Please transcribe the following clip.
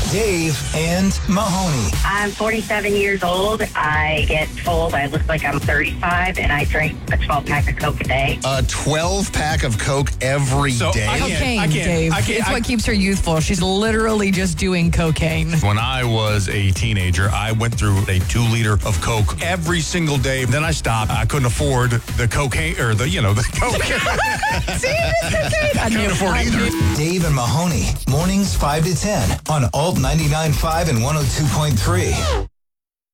Dave and Mahoney. I'm 47 years old. I get told I look like I'm 35, and I drink a 12-pack of Coke a day. A 12-pack of Coke every day? Cocaine, Dave. It's what keeps her youthful. She's literally just doing cocaine. When I was a teenager, I went through a 2-liter of Coke every single day. Then I stopped. I couldn't afford the cocaine, or the Coke. See, it's cocaine. I Can't afford either. Dave and Mahoney, mornings 5 to 10 on Alt 99.5 and 102.3.